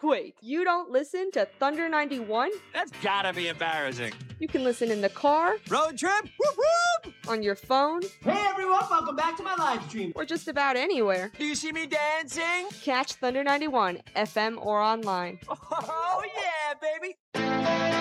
Wait, you don't listen to Thunder 91? That's gotta be embarrassing. You can listen in the car, Road trip? Whoop whoop! on your phone, Hey everyone, welcome back to my live stream. or just about anywhere. Do you see me dancing? Catch Thunder 91, FM or online. Oh yeah, baby!